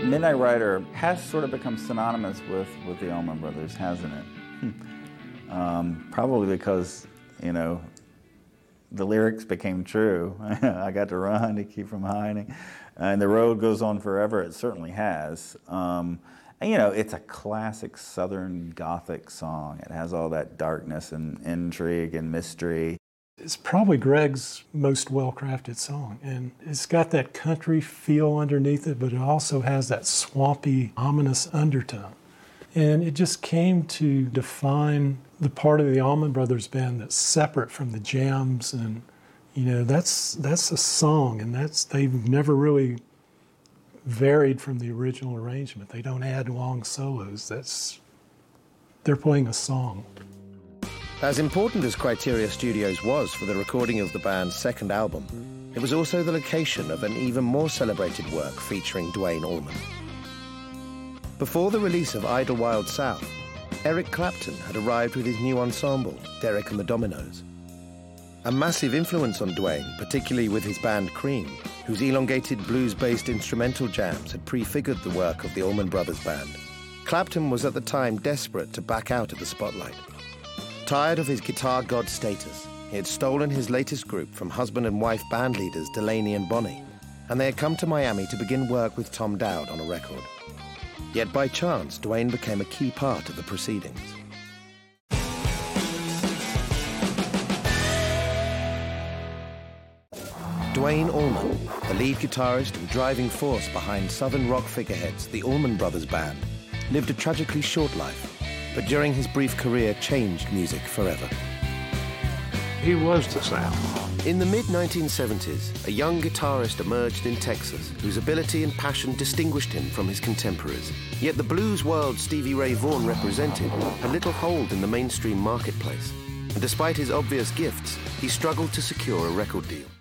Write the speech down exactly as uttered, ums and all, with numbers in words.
Midnight Rider has sort of become synonymous with, with the Allman Brothers, hasn't it? um, probably because, you know, the lyrics became true. I got to run to keep from hiding. And the road goes on forever. It certainly has. Um, and, you know, it's a classic Southern Gothic song. It has all that darkness and intrigue and mystery. It's probably Greg's most well-crafted song, and it's got that country feel underneath it, but it also has that swampy, ominous undertone. And it just came to define the part of the Allman Brothers band that's separate from the jams, and you know, that's that's a song, and that's they've never really varied from the original arrangement. They don't add long solos. That's they're playing a song. As important as Criteria Studios was for the recording of the band's second album, it was also the location of an even more celebrated work featuring Duane Allman. Before the release of Idlewild South, Eric Clapton had arrived with his new ensemble, Derek and the Dominos. A massive influence on Duane, particularly with his band Cream, whose elongated blues-based instrumental jams had prefigured the work of the Allman Brothers Band. Clapton was at the time desperate to back out of the spotlight. Tired of his guitar god status, he had stolen his latest group from husband and wife band leaders Delaney and Bonnie, and they had come to Miami to begin work with Tom Dowd on a record. Yet by chance, Duane became a key part of the proceedings. Duane Allman, the lead guitarist and driving force behind Southern rock figureheads, the Allman Brothers Band, lived a tragically short life, but during his brief career changed music forever. He was the sound. In the mid nineteen seventies, a young guitarist emerged in Texas whose ability and passion distinguished him from his contemporaries. Yet the blues world Stevie Ray Vaughan represented had little hold in the mainstream marketplace. And despite his obvious gifts, he struggled to secure a record deal.